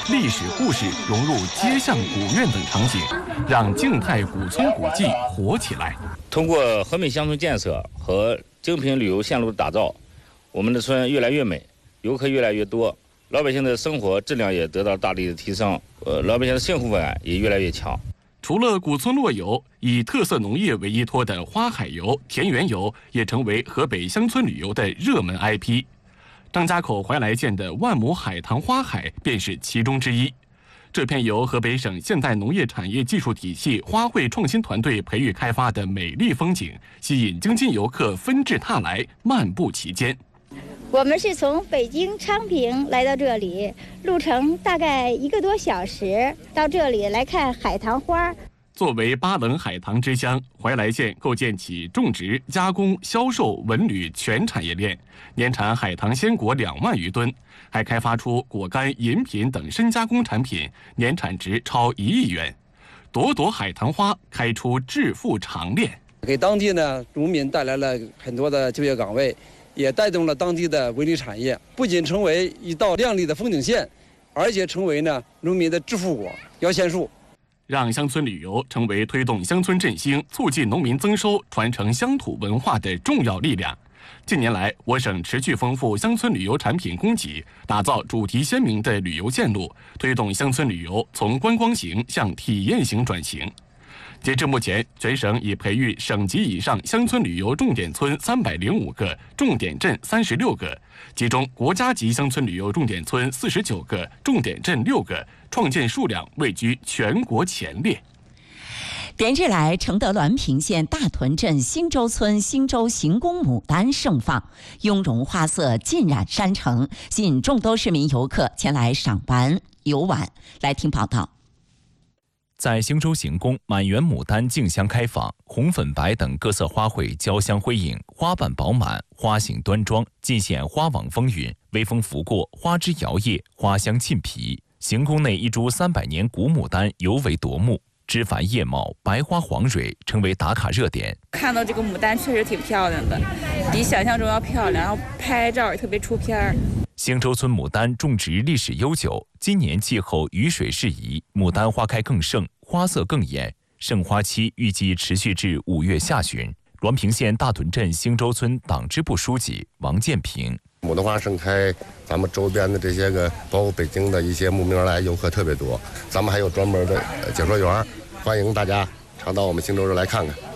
历史故事融入街巷古院等场景，让静态古村古迹活起来。 通过和美乡村建设和精品旅游线路打造，我们的村越来越美，游客越来越多，老百姓的生活质量也得到大力的提升，老百姓的幸福感也越来越强。 除了古村落游，以特色农业为依托的花海游、田园游也成为河北乡村旅游的热门 IP。张家口怀来县的万亩海棠花海便是其中之一。这片由河北省现代农业产业技术体系花卉创新团队培育开发的美丽风景，吸引京津游客纷至沓来，漫步其间。 我们是从北京昌平来到这里，路程大概1个多小时，到这里来看海棠花。 作为巴冷海棠之乡，怀来县构建起种植、加工、销售、文旅全产业链，年产海棠鲜果2万余吨，还开发出果干、饮品等深加工产品，年产值超1亿元。朵朵海棠花开出致富长链， 给当地呢农民带来了很多的就业岗位，也带动了当地的文旅产业，不仅成为一道亮丽的风景线，而且成为呢农民的致富果、摇钱树。 让乡村旅游成为推动乡村振兴、促进农民增收、传承乡土文化的重要力量。近年来，我省持续丰富乡村旅游产品供给，打造主题鲜明的旅游线路，推动乡村旅游从观光型向体验型转型。截至目前，全省已培育省级以上乡村旅游重点村305个，重点镇36个，其中国家级乡村旅游重点村49个，重点镇6个，创建数量位居全国前列。 连日来，承德滦平县大屯镇新洲村新洲行宫牡丹盛放，雍容花色浸染山城，吸引众多市民游客前来赏玩游玩。来听报道。 在兴洲行宫，满园牡丹竞相开放，红、粉、白等各色花卉交相辉映，花瓣饱满，花形端庄，尽显花网风韵。微风拂过，花枝摇曳，花香沁脾。行宫内一株300年古牡丹尤为夺目，枝繁叶茂，白花黄蕊，成为打卡热点。 看到这个牡丹确实挺漂亮的，比想象中要漂亮，然后拍照也特别出片儿。 兴洲村牡丹种植历史悠久，今年气候雨水适宜，牡丹花开更盛，花色更艳，盛花期预计持续至5月下旬。滦平县大屯镇兴洲村党支部书记王建平： 牡丹花盛开，咱们周边的这些个，包括北京的一些慕名而来游客特别多，咱们还有专门的解说员，欢迎大家常到我们兴洲市来看看。